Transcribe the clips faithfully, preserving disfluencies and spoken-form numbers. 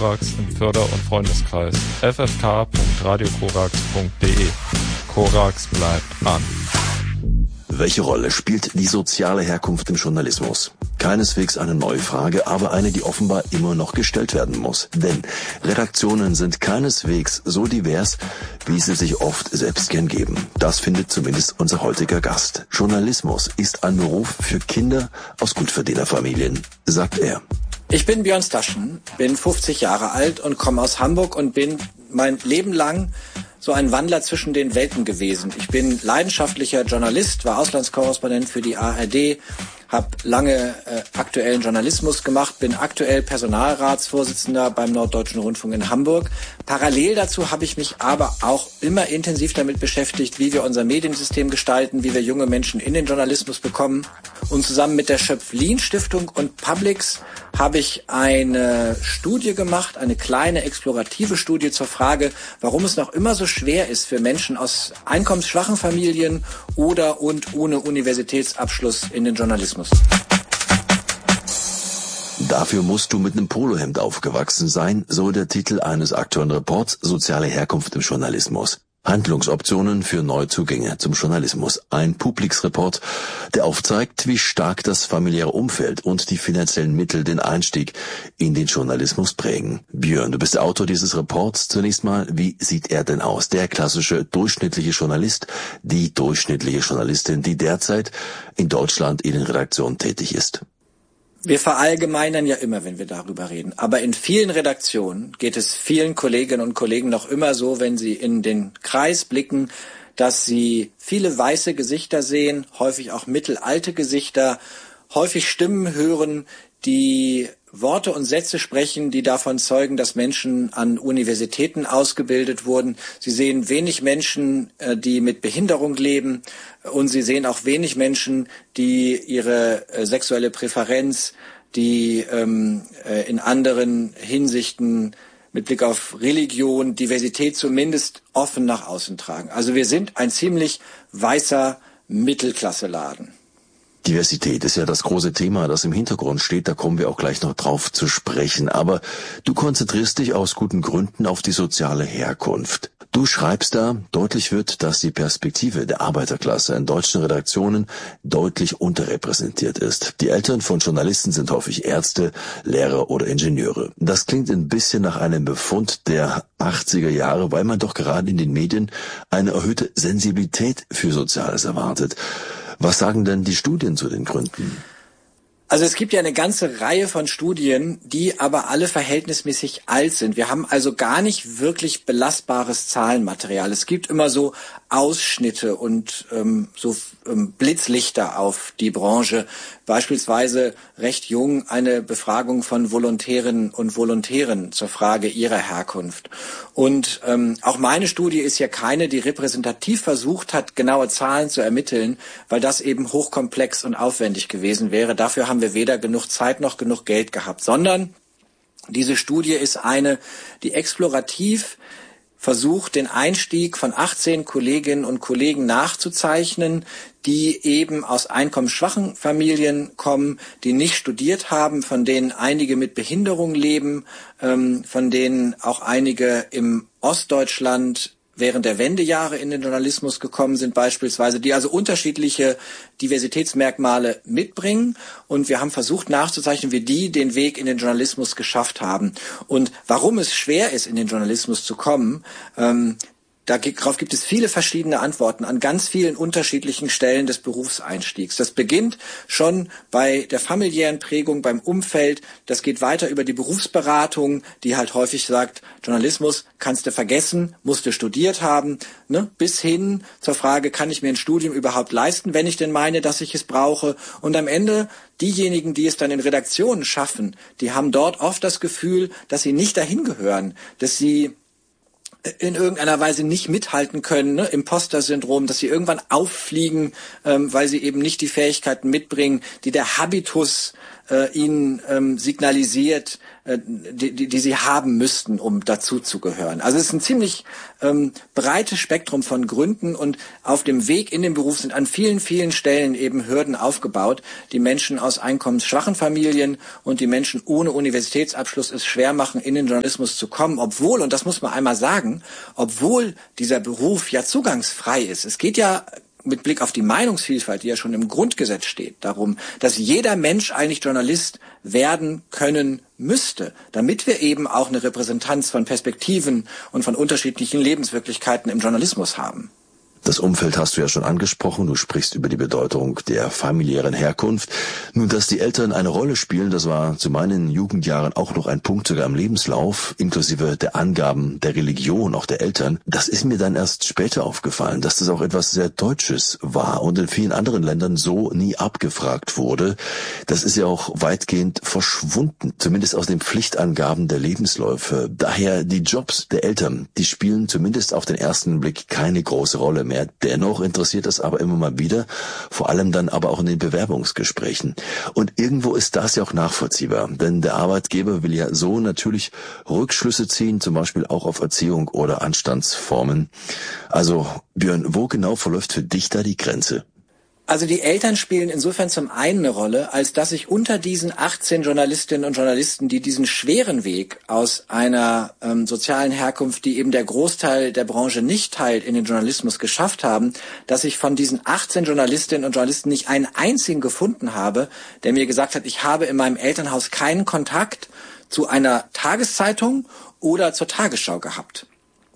Korax im Förder- und Freundeskreis. f f k punkt radio korax punkt d e. Korax bleibt an. Welche Rolle spielt die soziale Herkunft im Journalismus? Keineswegs eine neue Frage, aber eine, die offenbar immer noch gestellt werden muss. Denn Redaktionen sind keineswegs so divers, wie sie sich oft selbst gern geben. Das findet zumindest unser heutiger Gast. Journalismus ist ein Beruf für Kinder aus Gutverdienerfamilien, sagt er. Ich bin Björn Staschen, bin fünfzig Jahre alt und komme aus Hamburg und bin mein Leben lang so ein Wandler zwischen den Welten gewesen. Ich bin leidenschaftlicher Journalist, war Auslandskorrespondent für die A R D, habe lange äh, aktuellen Journalismus gemacht, bin aktuell Personalratsvorsitzender beim Norddeutschen Rundfunk in Hamburg. Parallel dazu habe ich mich aber auch immer intensiv damit beschäftigt, wie wir unser Mediensystem gestalten, wie wir junge Menschen in den Journalismus bekommen. Und zusammen mit der Schöpflin-Stiftung und Publix habe ich eine Studie gemacht, eine kleine explorative Studie zur Frage, warum es noch immer so schwer ist für Menschen aus einkommensschwachen Familien oder und ohne Universitätsabschluss in den Journalismus. Dafür musst du mit einem Polohemd aufgewachsen sein, so der Titel eines aktuellen Reports Soziale Herkunft im Journalismus. Handlungsoptionen für Neuzugänge zum Journalismus. Ein Publix-Report, der aufzeigt, wie stark das familiäre Umfeld und die finanziellen Mittel den Einstieg in den Journalismus prägen. Björn, du bist der Autor dieses Reports. Zunächst mal, wie sieht er denn aus? Der klassische durchschnittliche Journalist, die durchschnittliche Journalistin, die derzeit in Deutschland in den Redaktionen tätig ist. Wir verallgemeinern ja immer, wenn wir darüber reden. Aber in vielen Redaktionen geht es vielen Kolleginnen und Kollegen noch immer so, wenn sie in den Kreis blicken, dass sie viele weiße Gesichter sehen, häufig auch mittelalte Gesichter, häufig Stimmen hören, die Worte und Sätze sprechen, die davon zeugen, dass Menschen an Universitäten ausgebildet wurden. Sie sehen wenig Menschen, die mit Behinderung leben, und sie sehen auch wenig Menschen, die ihre sexuelle Präferenz, die ähm, in anderen Hinsichten mit Blick auf Religion, Diversität zumindest offen nach außen tragen. Also wir sind ein ziemlich weißer Mittelklasseladen. Diversität ist ja das große Thema, das im Hintergrund steht. Da kommen wir auch gleich noch drauf zu sprechen. Aber du konzentrierst dich aus guten Gründen auf die soziale Herkunft. Du schreibst da, deutlich wird, dass die Perspektive der Arbeiterklasse in deutschen Redaktionen deutlich unterrepräsentiert ist. Die Eltern von Journalisten sind häufig Ärzte, Lehrer oder Ingenieure. Das klingt ein bisschen nach einem Befund der achtziger Jahre, weil man doch gerade in den Medien eine erhöhte Sensibilität für Soziales erwartet. Was sagen denn die Studien zu den Gründen? Also es gibt ja eine ganze Reihe von Studien, die aber alle verhältnismäßig alt sind. Wir haben also gar nicht wirklich belastbares Zahlenmaterial. Es gibt immer so Ausschnitte und ähm, so ähm, Blitzlichter auf die Branche. Beispielsweise recht jung eine Befragung von Volontärinnen und Volontären zur Frage ihrer Herkunft. Und ähm, auch meine Studie ist ja keine, die repräsentativ versucht hat, genaue Zahlen zu ermitteln, weil das eben hochkomplex und aufwendig gewesen wäre. Dafür haben wir weder genug Zeit noch genug Geld gehabt, sondern diese Studie ist eine, die explorativ versucht, den Einstieg von achtzehn Kolleginnen und Kollegen nachzuzeichnen, die eben aus einkommensschwachen Familien kommen, die nicht studiert haben, von denen einige mit Behinderung leben, ähm, von denen auch einige im Ostdeutschland während der Wendejahre in den Journalismus gekommen sind beispielsweise, die also unterschiedliche Diversitätsmerkmale mitbringen. Und wir haben versucht nachzuzeichnen, wie die den Weg in den Journalismus geschafft haben. Und warum es schwer ist, in den Journalismus zu kommen, ähm, darauf gibt es viele verschiedene Antworten an ganz vielen unterschiedlichen Stellen des Berufseinstiegs. Das beginnt schon bei der familiären Prägung, beim Umfeld. Das geht weiter über die Berufsberatung, die halt häufig sagt, Journalismus kannst du vergessen, musst du studiert haben, ne? Bis hin zur Frage, kann ich mir ein Studium überhaupt leisten, wenn ich denn meine, dass ich es brauche? Und am Ende diejenigen, die es dann in Redaktionen schaffen, die haben dort oft das Gefühl, dass sie nicht dahin gehören, dass sie in irgendeiner Weise nicht mithalten können, ne? Imposter-Syndrom, dass sie irgendwann auffliegen, ähm, weil sie eben nicht die Fähigkeiten mitbringen, die der Habitus äh, ihnen ähm, signalisiert, äh, die, die, die sie haben müssten, um dazu zu gehören. Also es ist ein ziemlich ähm, breites Spektrum von Gründen und auf dem Weg in den Beruf sind an vielen, vielen Stellen eben Hürden aufgebaut, die Menschen aus einkommensschwachen Familien und die Menschen ohne Universitätsabschluss es schwer machen, in den Journalismus zu kommen, obwohl, und das muss man einmal sagen, obwohl dieser Beruf ja zugangsfrei ist. Es geht ja mit Blick auf die Meinungsvielfalt, die ja schon im Grundgesetz steht, darum, dass jeder Mensch eigentlich Journalist werden können müsste, damit wir eben auch eine Repräsentanz von Perspektiven und von unterschiedlichen Lebenswirklichkeiten im Journalismus haben. Das Umfeld hast du ja schon angesprochen, du sprichst über die Bedeutung der familiären Herkunft. Nun, dass die Eltern eine Rolle spielen, das war zu meinen Jugendjahren auch noch ein Punkt sogar im Lebenslauf, inklusive der Angaben der Religion, auch der Eltern. Das ist mir dann erst später aufgefallen, dass das auch etwas sehr Deutsches war und in vielen anderen Ländern so nie abgefragt wurde. Das ist ja auch weitgehend verschwunden, zumindest aus den Pflichtangaben der Lebensläufe. Daher die Jobs der Eltern, die spielen zumindest auf den ersten Blick keine große Rolle mehr. Dennoch interessiert es aber immer mal wieder, vor allem dann aber auch in den Bewerbungsgesprächen. Und irgendwo ist das ja auch nachvollziehbar, denn der Arbeitgeber will ja so natürlich Rückschlüsse ziehen, zum Beispiel auch auf Erziehung oder Anstandsformen. Also Björn, wo genau verläuft für dich da die Grenze? Also die Eltern spielen insofern zum einen eine Rolle, als dass sich unter diesen achtzehn Journalistinnen und Journalisten, die diesen schweren Weg aus einer ähm, sozialen Herkunft, die eben der Großteil der Branche nicht teilt, in den Journalismus geschafft haben, dass ich von diesen achtzehn Journalistinnen und Journalisten nicht einen einzigen gefunden habe, der mir gesagt hat, ich habe in meinem Elternhaus keinen Kontakt zu einer Tageszeitung oder zur Tagesschau gehabt.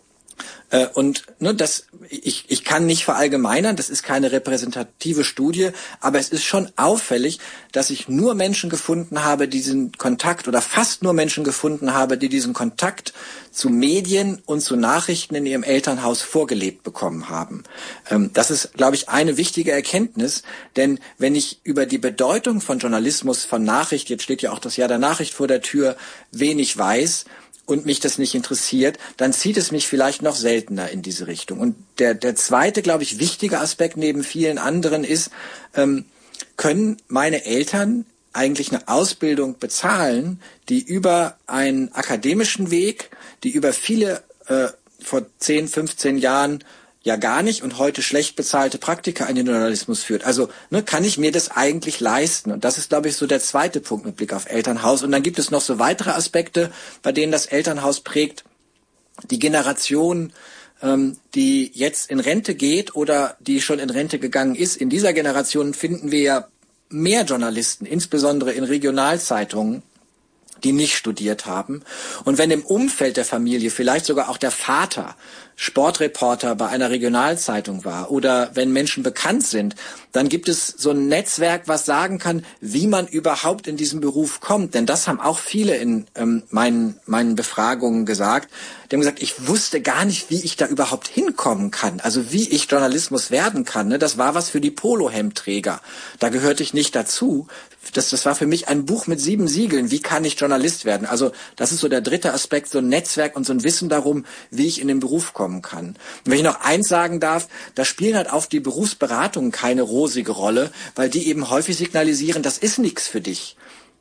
Und ne, das, ich, ich kann nicht verallgemeinern, das ist keine repräsentative Studie, aber es ist schon auffällig, dass ich nur Menschen gefunden habe, die diesen Kontakt oder fast nur Menschen gefunden habe, die diesen Kontakt zu Medien und zu Nachrichten in ihrem Elternhaus vorgelebt bekommen haben. Das ist, glaube ich, eine wichtige Erkenntnis, denn wenn ich über die Bedeutung von Journalismus, von Nachricht, jetzt steht ja auch das Jahr der Nachricht vor der Tür, wenig weiß, und mich das nicht interessiert, dann zieht es mich vielleicht noch seltener in diese Richtung. Und der, der zweite, glaube ich, wichtige Aspekt neben vielen anderen ist, ähm, können meine Eltern eigentlich eine Ausbildung bezahlen, die über einen akademischen Weg, die über viele äh, vor zehn, fünfzehn Jahren ja gar nicht und heute schlecht bezahlte Praktika in den Journalismus führt. Also ne, kann ich mir das eigentlich leisten? Und das ist, glaube ich, so der zweite Punkt mit Blick auf Elternhaus. Und dann gibt es noch so weitere Aspekte, bei denen das Elternhaus prägt. Die Generation, ähm, die jetzt in Rente geht oder die schon in Rente gegangen ist. In dieser Generation finden wir ja mehr Journalisten, insbesondere in Regionalzeitungen, die nicht studiert haben. Und wenn im Umfeld der Familie vielleicht sogar auch der Vater Sportreporter bei einer Regionalzeitung war oder wenn Menschen bekannt sind, dann gibt es so ein Netzwerk, was sagen kann, wie man überhaupt in diesen Beruf kommt. Denn das haben auch viele in ähm, meinen, meinen Befragungen gesagt. Die haben gesagt, ich wusste gar nicht, wie ich da überhaupt hinkommen kann. Also wie ich Journalismus werden kann. Ne? Das war was für die Polohemdträger. Da gehörte ich nicht dazu. Das, das war für mich ein Buch mit sieben Siegeln. Wie kann ich Journalist werden? Also das ist so der dritte Aspekt, so ein Netzwerk und so ein Wissen darum, wie ich in den Beruf kommen kann. Und wenn ich noch eins sagen darf, da spielen halt auch die Berufsberatungen keine rosige Rolle, weil die eben häufig signalisieren, das ist nichts für dich.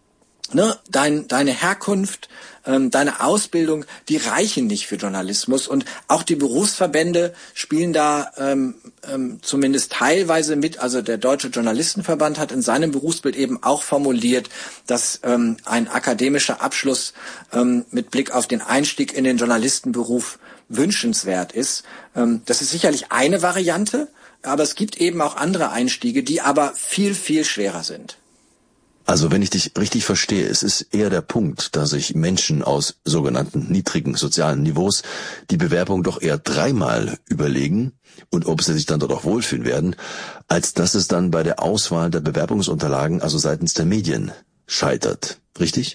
Ne? Dein, deine Herkunft, ähm, deine Ausbildung, die reichen nicht für Journalismus. Und auch die Berufsverbände spielen da ähm, ähm, zumindest teilweise mit. Also der Deutsche Journalistenverband hat in seinem Berufsbild eben auch formuliert, dass ähm, ein akademischer Abschluss ähm, mit Blick auf den Einstieg in den Journalistenberuf wünschenswert ist. Ähm, das ist sicherlich eine Variante, aber es gibt eben auch andere Einstiege, die aber viel, viel schwerer sind. Also wenn ich dich richtig verstehe, es ist eher der Punkt, dass sich Menschen aus sogenannten niedrigen sozialen Niveaus die Bewerbung doch eher dreimal überlegen und ob sie sich dann dort auch wohlfühlen werden, als dass es dann bei der Auswahl der Bewerbungsunterlagen, also seitens der Medien, scheitert. Richtig?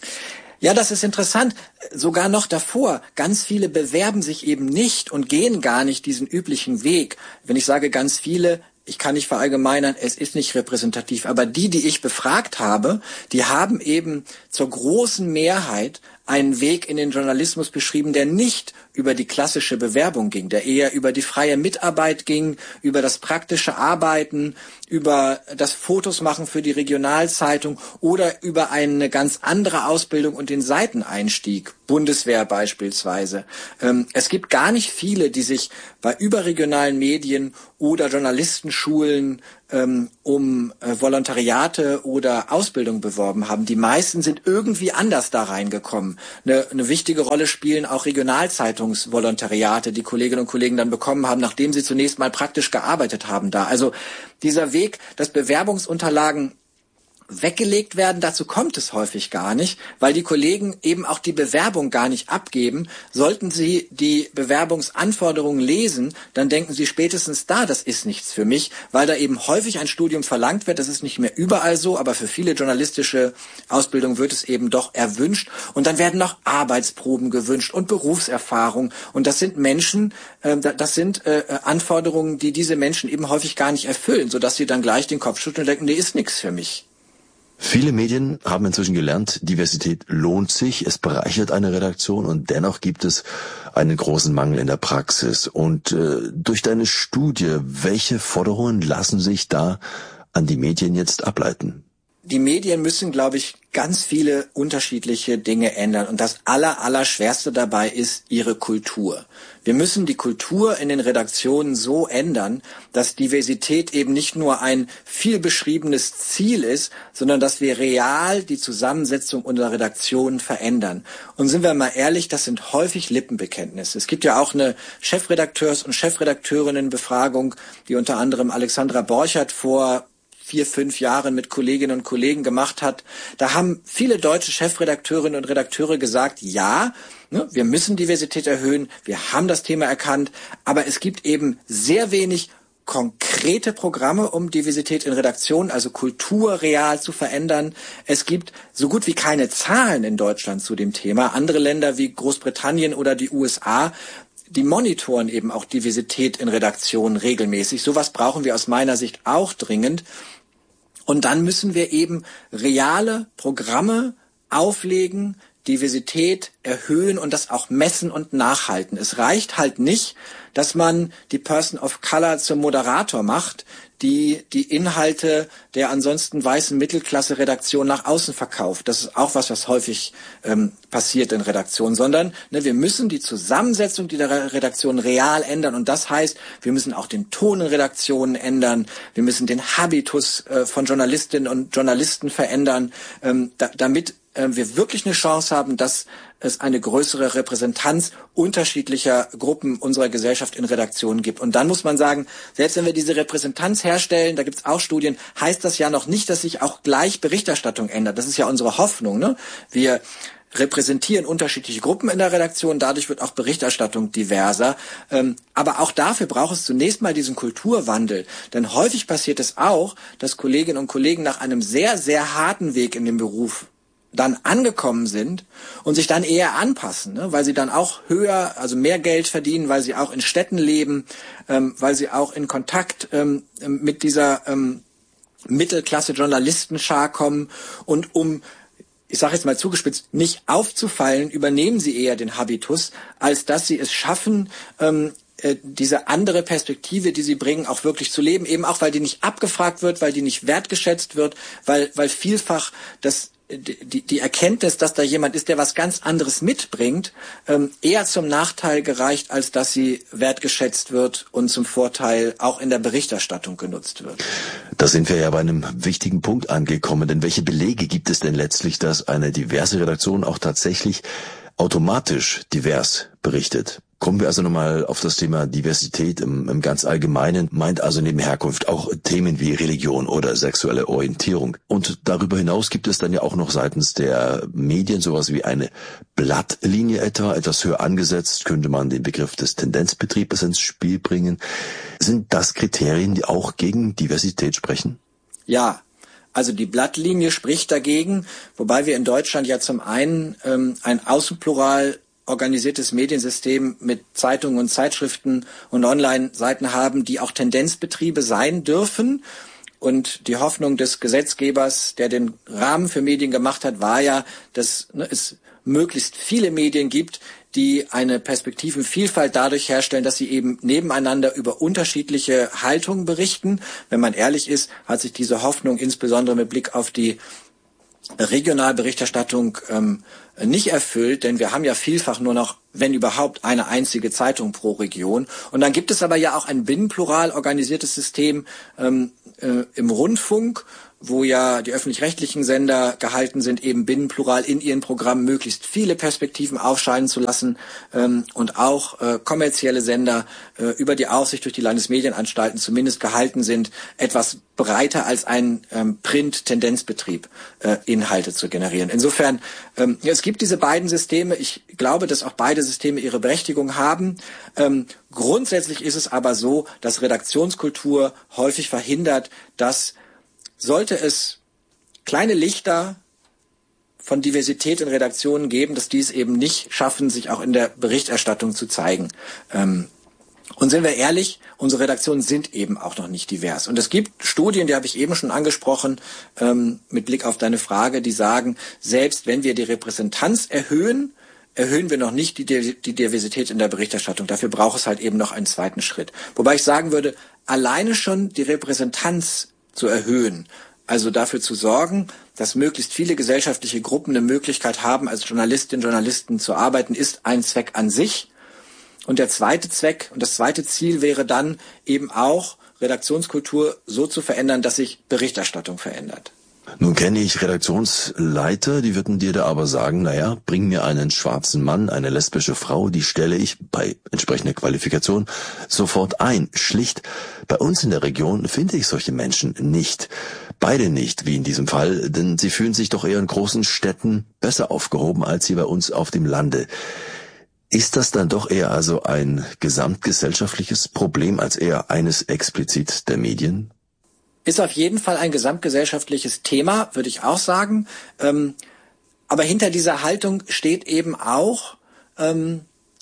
Ja, das ist interessant. Sogar noch davor. Ganz viele bewerben sich eben nicht und gehen gar nicht diesen üblichen Weg. Wenn ich sage ganz viele, ich kann nicht verallgemeinern, es ist nicht repräsentativ, aber die, die ich befragt habe, die haben eben zur großen Mehrheit einen Weg in den Journalismus beschrieben, der nicht über die klassische Bewerbung ging, der eher über die freie Mitarbeit ging, über das praktische Arbeiten, über das Fotos machen für die Regionalzeitung oder über eine ganz andere Ausbildung und den Seiteneinstieg, Bundeswehr beispielsweise. Ähm, es gibt gar nicht viele, die sich bei überregionalen Medien oder Journalistenschulen ähm, um äh, Volontariate oder Ausbildung beworben haben. Die meisten sind irgendwie anders da reingekommen. Eine, eine wichtige Rolle spielen auch Regionalzeitungsvolontariate, die Kolleginnen und Kollegen dann bekommen haben, nachdem sie zunächst mal praktisch gearbeitet haben da. Also dieser Weg, dass Bewerbungsunterlagen weggelegt werden, dazu kommt es häufig gar nicht, weil die Kollegen eben auch die Bewerbung gar nicht abgeben. Sollten sie die Bewerbungsanforderungen lesen, dann denken sie spätestens da, das ist nichts für mich, weil da eben häufig ein Studium verlangt wird. Das ist nicht mehr überall so, aber für viele journalistische Ausbildungen wird es eben doch erwünscht. Und dann werden noch Arbeitsproben gewünscht und Berufserfahrung. Und das sind Menschen, äh, das sind äh, Anforderungen, die diese Menschen eben häufig gar nicht erfüllen, sodass sie dann gleich den Kopf schütteln und denken, nee, ist nichts für mich. Viele Medien haben inzwischen gelernt, Diversität lohnt sich, es bereichert eine Redaktion und dennoch gibt es einen großen Mangel in der Praxis. Und äh, durch deine Studie, welche Forderungen lassen sich da an die Medien jetzt ableiten? Die Medien müssen, glaube ich, ganz viele unterschiedliche Dinge ändern. Und das aller, aller Schwerste dabei ist ihre Kultur. Wir müssen die Kultur in den Redaktionen so ändern, dass Diversität eben nicht nur ein viel beschriebenes Ziel ist, sondern dass wir real die Zusammensetzung unserer Redaktionen verändern. Und sind wir mal ehrlich, das sind häufig Lippenbekenntnisse. Es gibt ja auch eine Chefredakteurs- und Chefredakteurinnenbefragung, die unter anderem Alexandra Borchert vor vier, fünf Jahren mit Kolleginnen und Kollegen gemacht hat. Da haben viele deutsche Chefredakteurinnen und Redakteure gesagt, ja, ne, wir müssen Diversität erhöhen, wir haben das Thema erkannt, aber es gibt eben sehr wenig konkrete Programme, um Diversität in Redaktionen, also Kultur real zu verändern. Es gibt so gut wie keine Zahlen in Deutschland zu dem Thema. Andere Länder wie Großbritannien oder die U S A, die monitoren eben auch Diversität in Redaktionen regelmäßig. Sowas brauchen wir aus meiner Sicht auch dringend. Und dann müssen wir eben reale Programme auflegen, Diversität erhöhen und das auch messen und nachhalten. Es reicht halt nicht, dass man die Person of Color zum Moderator macht, die die Inhalte der ansonsten weißen Mittelklasse-Redaktion nach außen verkauft. Das ist auch was, was häufig ähm, passiert in Redaktionen, sondern ne, wir müssen die Zusammensetzung dieser Redaktion real ändern. Und das heißt, wir müssen auch den Ton in Redaktionen ändern, wir müssen den Habitus äh, von Journalistinnen und Journalisten verändern, ähm, da, damit äh, wir wirklich eine Chance haben, dass es eine größere Repräsentanz unterschiedlicher Gruppen unserer Gesellschaft in Redaktionen gibt. Und dann muss man sagen, selbst wenn wir diese Repräsentanz herstellen, da gibt es auch Studien, heißt das ja noch nicht, dass sich auch gleich Berichterstattung ändert. Das ist ja unsere Hoffnung, ne? Wir repräsentieren unterschiedliche Gruppen in der Redaktion, dadurch wird auch Berichterstattung diverser. Ähm, aber auch dafür braucht es zunächst mal diesen Kulturwandel. Denn häufig passiert es auch, dass Kolleginnen und Kollegen nach einem sehr, sehr harten Weg in dem Beruf dann angekommen sind und sich dann eher anpassen, ne? Weil sie dann auch höher, also mehr Geld verdienen, weil sie auch in Städten leben, ähm, weil sie auch in Kontakt ähm, mit dieser ähm, Mittelklasse-Journalistenschar kommen und um, ich sage jetzt mal zugespitzt, nicht aufzufallen, übernehmen sie eher den Habitus, als dass sie es schaffen, ähm, diese andere Perspektive, die sie bringen, auch wirklich zu leben, eben auch, weil die nicht abgefragt wird, weil die nicht wertgeschätzt wird, weil, weil vielfach das Die, die Erkenntnis, dass da jemand ist, der was ganz anderes mitbringt, ähm, eher zum Nachteil gereicht, als dass sie wertgeschätzt wird und zum Vorteil auch in der Berichterstattung genutzt wird. Da sind wir ja bei einem wichtigen Punkt angekommen, denn welche Belege gibt es denn letztlich, dass eine diverse Redaktion auch tatsächlich automatisch divers berichtet? Kommen wir also nochmal auf das Thema Diversität im, im ganz Allgemeinen, meint also neben Herkunft auch Themen wie Religion oder sexuelle Orientierung. Und darüber hinaus gibt es dann ja auch noch seitens der Medien sowas wie eine Blattlinie etwa, etwas höher angesetzt, könnte man den Begriff des Tendenzbetriebes ins Spiel bringen. Sind das Kriterien, die auch gegen Diversität sprechen? Ja. Also die Blattlinie spricht dagegen, wobei wir in Deutschland ja zum einen ähm, ein außenplural organisiertes Mediensystem mit Zeitungen und Zeitschriften und Online-Seiten haben, die auch Tendenzbetriebe sein dürfen. Und die Hoffnung des Gesetzgebers, der den Rahmen für Medien gemacht hat, war ja, dass ne, es möglichst viele Medien gibt, die eine Perspektivenvielfalt dadurch herstellen, dass sie eben nebeneinander über unterschiedliche Haltungen berichten. Wenn man ehrlich ist, hat sich diese Hoffnung insbesondere mit Blick auf die Regionalberichterstattung ähm, nicht erfüllt, denn wir haben ja vielfach nur noch, wenn überhaupt, eine einzige Zeitung pro Region. Und dann gibt es aber ja auch ein binnenplural organisiertes System ähm, äh, im Rundfunk, wo ja die öffentlich-rechtlichen Sender gehalten sind, eben binnenplural in ihren Programmen möglichst viele Perspektiven aufscheinen zu lassen ähm, und auch äh, kommerzielle Sender äh, über die Aufsicht durch die Landesmedienanstalten zumindest gehalten sind, etwas breiter als ein ähm, Print-Tendenzbetrieb äh, Inhalte zu generieren. Insofern, ähm, es gibt diese beiden Systeme. Ich glaube, dass auch beide Systeme ihre Berechtigung haben. Ähm, grundsätzlich ist es aber so, dass Redaktionskultur häufig verhindert, dass sollte es kleine Lichter von Diversität in Redaktionen geben, dass die es eben nicht schaffen, sich auch in der Berichterstattung zu zeigen. Ähm, und sind wir ehrlich, unsere Redaktionen sind eben auch noch nicht divers. Und es gibt Studien, die habe ich eben schon angesprochen, ähm, mit Blick auf deine Frage, die sagen, selbst wenn wir die Repräsentanz erhöhen, erhöhen wir noch nicht die, die Diversität in der Berichterstattung. Dafür braucht es halt eben noch einen zweiten Schritt. Wobei ich sagen würde, alleine schon die Repräsentanz zu erhöhen, also dafür zu sorgen, dass möglichst viele gesellschaftliche Gruppen eine Möglichkeit haben, als Journalistinnen und Journalisten zu arbeiten, ist ein Zweck an sich. Und der zweite Zweck und das zweite Ziel wäre dann eben auch, Redaktionskultur so zu verändern, dass sich Berichterstattung verändert. Nun kenne ich Redaktionsleiter, die würden dir da aber sagen, naja, bring mir einen schwarzen Mann, eine lesbische Frau, die stelle ich bei entsprechender Qualifikation sofort ein. Schlicht, bei uns in der Region finde ich solche Menschen nicht. Beide nicht, wie in diesem Fall, denn sie fühlen sich doch eher in großen Städten besser aufgehoben als hier bei uns auf dem Lande. Ist das dann doch eher also ein gesamtgesellschaftliches Problem als eher eines explizit der Medien? Ist auf jeden Fall ein gesamtgesellschaftliches Thema, würde ich auch sagen. Ähm, aber hinter dieser Haltung steht eben auch ähm,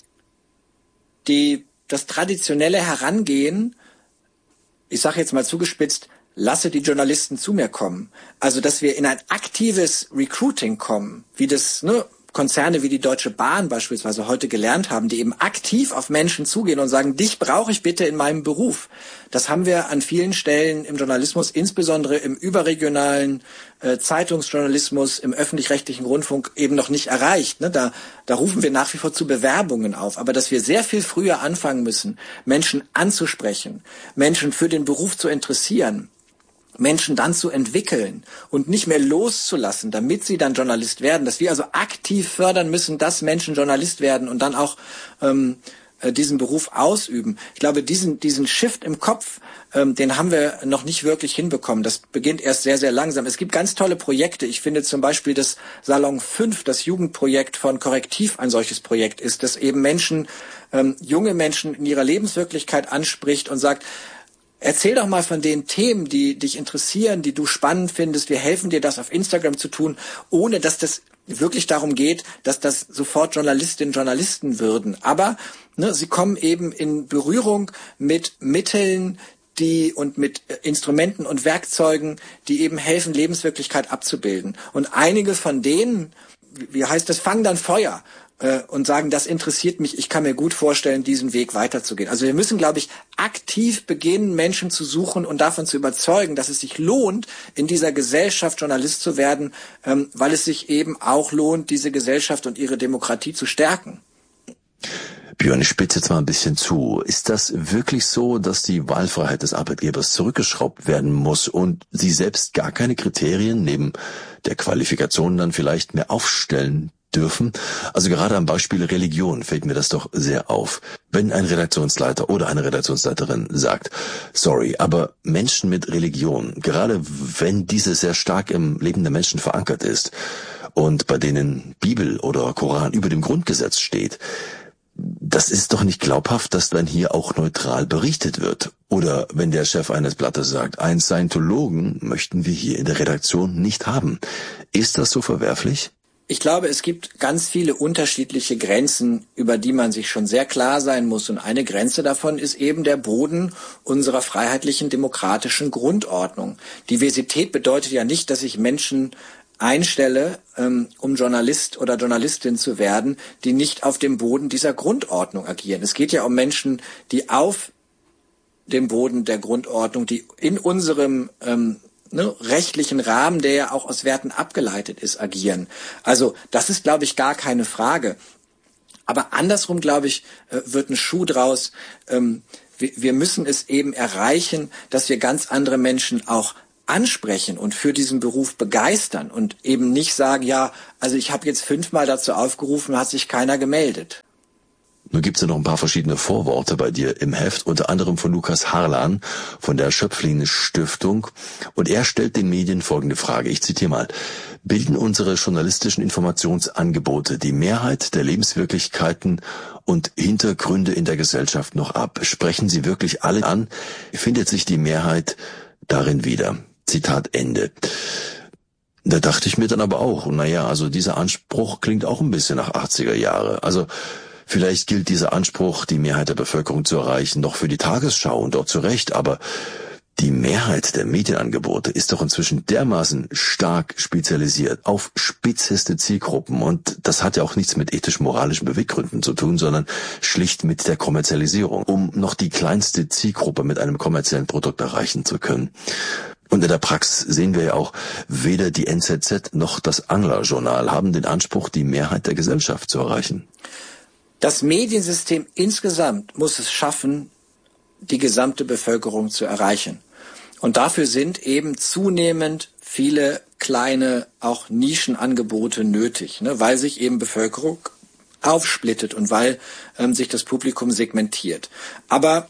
die, das traditionelle Herangehen, ich sage jetzt mal zugespitzt, lasse die Journalisten zu mir kommen. Also, dass wir in ein aktives Recruiting kommen, wie das ne, Konzerne wie die Deutsche Bahn beispielsweise heute gelernt haben, die eben aktiv auf Menschen zugehen und sagen, dich brauche ich bitte in meinem Beruf. Das haben wir an vielen Stellen im Journalismus, insbesondere im überregionalen äh, Zeitungsjournalismus, im öffentlich-rechtlichen Rundfunk eben noch nicht erreicht. Ne? Da, da rufen wir nach wie vor zu Bewerbungen auf. Aber dass wir sehr viel früher anfangen müssen, Menschen anzusprechen, Menschen für den Beruf zu interessieren, Menschen dann zu entwickeln und nicht mehr loszulassen, damit sie dann Journalist werden, dass wir also aktiv fördern müssen, dass Menschen Journalist werden und dann auch ähm, äh, diesen Beruf ausüben. Ich glaube, diesen diesen Shift im Kopf, ähm, den haben wir noch nicht wirklich hinbekommen. Das beginnt erst sehr, sehr langsam. Es gibt ganz tolle Projekte. Ich finde zum Beispiel das Salon fünf, das Jugendprojekt von Korrektiv, ein solches Projekt ist, das eben Menschen, ähm, junge Menschen in ihrer Lebenswirklichkeit anspricht und sagt, erzähl doch mal von den Themen, die dich interessieren, die du spannend findest. Wir helfen dir, das auf Instagram zu tun, ohne dass das wirklich darum geht, dass das sofort Journalistinnen und Journalisten würden. Aber ne, sie kommen eben in Berührung mit Mitteln, die und mit Instrumenten und Werkzeugen, die eben helfen, Lebenswirklichkeit abzubilden. Und einige von denen, wie heißt das, fangen dann Feuer und sagen, das interessiert mich, ich kann mir gut vorstellen, diesen Weg weiterzugehen. Also wir müssen, glaube ich, aktiv beginnen, Menschen zu suchen und davon zu überzeugen, dass es sich lohnt, in dieser Gesellschaft Journalist zu werden, weil es sich eben auch lohnt, diese Gesellschaft und ihre Demokratie zu stärken. Björn, ich spitze jetzt mal ein bisschen zu. Ist das wirklich so, dass die Wahlfreiheit des Arbeitgebers zurückgeschraubt werden muss und sie selbst gar keine Kriterien neben der Qualifikation dann vielleicht mehr aufstellen dürfen? Also gerade am Beispiel Religion fällt mir das doch sehr auf. Wenn ein Redaktionsleiter oder eine Redaktionsleiterin sagt, sorry, aber Menschen mit Religion, gerade wenn diese sehr stark im Leben der Menschen verankert ist und bei denen Bibel oder Koran über dem Grundgesetz steht, das ist doch nicht glaubhaft, dass dann hier auch neutral berichtet wird. Oder wenn der Chef eines Blattes sagt, einen Scientologen möchten wir hier in der Redaktion nicht haben. Ist das so verwerflich? Ich glaube, es gibt ganz viele unterschiedliche Grenzen, über die man sich schon sehr klar sein muss. Und eine Grenze davon ist eben der Boden unserer freiheitlichen, demokratischen Grundordnung. Diversität bedeutet ja nicht, dass sich Menschen einstelle, ähm, um Journalist oder Journalistin zu werden, die nicht auf dem Boden dieser Grundordnung agieren. Es geht ja um Menschen, die auf dem Boden der Grundordnung, die in unserem ähm, ne, rechtlichen Rahmen, der ja auch aus Werten abgeleitet ist, agieren. Also das ist, glaube ich, gar keine Frage. Aber andersrum, glaube ich, wird ein Schuh draus. Ähm, wir, wir müssen es eben erreichen, dass wir ganz andere Menschen auch ansprechen und für diesen Beruf begeistern und eben nicht sagen, ja, also ich habe jetzt fünfmal dazu aufgerufen, hat sich keiner gemeldet. Nun gibt's ja noch ein paar verschiedene Vorworte bei dir im Heft, unter anderem von Lukas Harlan von der Schöpflin-Stiftung. Und er stellt den Medien folgende Frage, ich zitiere mal. Bilden unsere journalistischen Informationsangebote die Mehrheit der Lebenswirklichkeiten und Hintergründe in der Gesellschaft noch ab? Sprechen sie wirklich alle an? Findet sich die Mehrheit darin wieder? Zitat Ende. Da dachte ich mir dann aber auch, naja, also dieser Anspruch klingt auch ein bisschen nach achtziger Jahre. Also vielleicht gilt dieser Anspruch, die Mehrheit der Bevölkerung zu erreichen, noch für die Tagesschau und dort zu Recht, aber die Mehrheit der Medienangebote ist doch inzwischen dermaßen stark spezialisiert auf spitzeste Zielgruppen und das hat ja auch nichts mit ethisch-moralischen Beweggründen zu tun, sondern schlicht mit der Kommerzialisierung, um noch die kleinste Zielgruppe mit einem kommerziellen Produkt erreichen zu können. Und in der Praxis sehen wir ja auch, weder die N Z Z noch das Angler-Journal haben den Anspruch, die Mehrheit der Gesellschaft zu erreichen. Das Mediensystem insgesamt muss es schaffen, die gesamte Bevölkerung zu erreichen. Und dafür sind eben zunehmend viele kleine, auch Nischenangebote nötig, ne, weil sich eben Bevölkerung aufsplittet und weil ähm, sich das Publikum segmentiert. Aber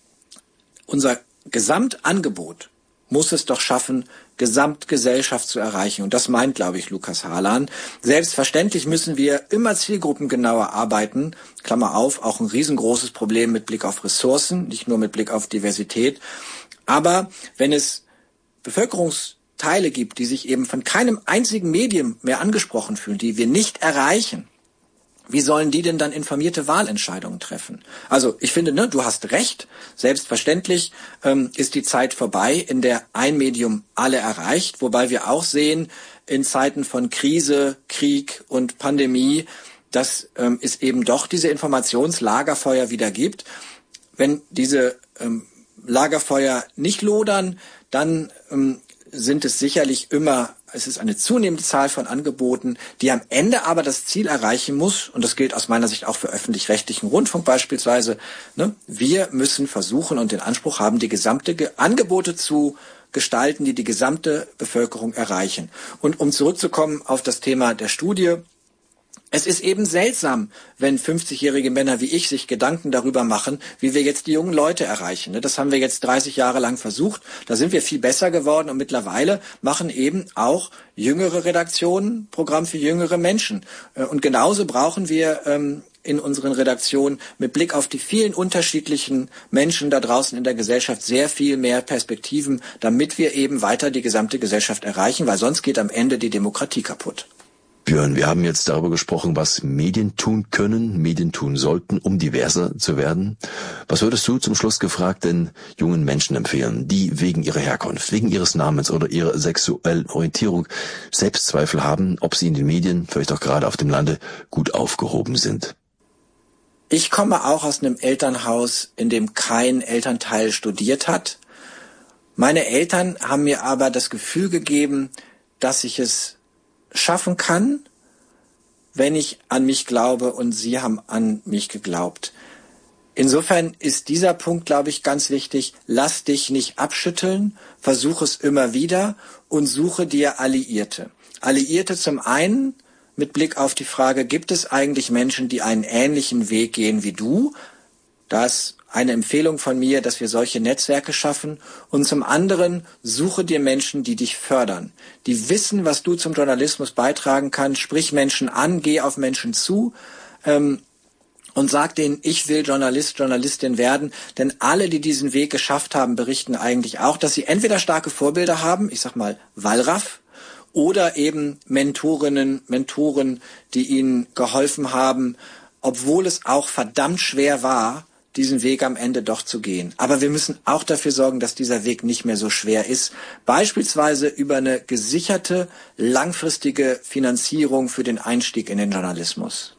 unser Gesamtangebot muss es doch schaffen, Gesamtgesellschaft zu erreichen. Und das meint, glaube ich, Lukas Harlan. Selbstverständlich müssen wir immer zielgruppengenauer arbeiten. Klammer auf, auch ein riesengroßes Problem mit Blick auf Ressourcen, nicht nur mit Blick auf Diversität. Aber wenn es Bevölkerungsteile gibt, die sich eben von keinem einzigen Medium mehr angesprochen fühlen, die wir nicht erreichen, wie sollen die denn dann informierte Wahlentscheidungen treffen? Also ich finde, ne, du hast recht. Selbstverständlich ähm, ist die Zeit vorbei, in der ein Medium alle erreicht. Wobei wir auch sehen, in Zeiten von Krise, Krieg und Pandemie, dass ähm, es eben doch diese Informationslagerfeuer wieder gibt. Wenn diese ähm, Lagerfeuer nicht lodern, dann ähm, sind es sicherlich immer, es ist eine zunehmende Zahl von Angeboten, die am Ende aber das Ziel erreichen muss, und das gilt aus meiner Sicht auch für öffentlich-rechtlichen Rundfunk beispielsweise, ne? Wir müssen versuchen und den Anspruch haben, die gesamte Ge- Angebote zu gestalten, die die gesamte Bevölkerung erreichen. Und um zurückzukommen auf das Thema der Studie, es ist eben seltsam, wenn fünfzigjährige Männer wie ich sich Gedanken darüber machen, wie wir jetzt die jungen Leute erreichen. Das haben wir jetzt dreißig Jahre lang versucht. Da sind wir viel besser geworden und mittlerweile machen eben auch jüngere Redaktionen Programm für jüngere Menschen. Und genauso brauchen wir in unseren Redaktionen mit Blick auf die vielen unterschiedlichen Menschen da draußen in der Gesellschaft sehr viel mehr Perspektiven, damit wir eben weiter die gesamte Gesellschaft erreichen, weil sonst geht am Ende die Demokratie kaputt. Björn, wir haben jetzt darüber gesprochen, was Medien tun können, Medien tun sollten, um diverser zu werden. Was würdest du zum Schluss gefragt den jungen Menschen empfehlen, die wegen ihrer Herkunft, wegen ihres Namens oder ihrer sexuellen Orientierung Selbstzweifel haben, ob sie in den Medien, vielleicht auch gerade auf dem Lande, gut aufgehoben sind? Ich komme auch aus einem Elternhaus, in dem kein Elternteil studiert hat. Meine Eltern haben mir aber das Gefühl gegeben, dass ich es schaffen kann, wenn ich an mich glaube, und sie haben an mich geglaubt. Insofern ist dieser Punkt, glaube ich, ganz wichtig. Lass dich nicht abschütteln, versuch es immer wieder und suche dir Alliierte. Alliierte zum einen mit Blick auf die Frage, gibt es eigentlich Menschen, die einen ähnlichen Weg gehen wie du? Das eine Empfehlung von mir, dass wir solche Netzwerke schaffen. Und zum anderen, suche dir Menschen, die dich fördern, die wissen, was du zum Journalismus beitragen kannst. Sprich Menschen an, geh auf Menschen zu ähm, und sag denen, ich will Journalist, Journalistin werden. Denn alle, die diesen Weg geschafft haben, berichten eigentlich auch, dass sie entweder starke Vorbilder haben, ich sag mal Wallraff, oder eben Mentorinnen, Mentoren, die ihnen geholfen haben, obwohl es auch verdammt schwer war, diesen Weg am Ende doch zu gehen. Aber wir müssen auch dafür sorgen, dass dieser Weg nicht mehr so schwer ist. Beispielsweise über eine gesicherte, langfristige Finanzierung für den Einstieg in den Journalismus.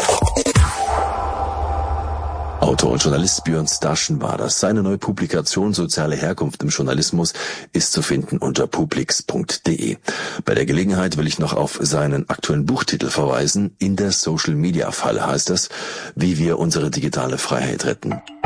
Autor und Journalist Björn Staschen war das. Seine neue Publikation Soziale Herkunft im Journalismus ist zu finden unter publix punkt de. Bei der Gelegenheit will ich noch auf seinen aktuellen Buchtitel verweisen. In der Social-Media-Falle heißt das, wie wir unsere digitale Freiheit retten.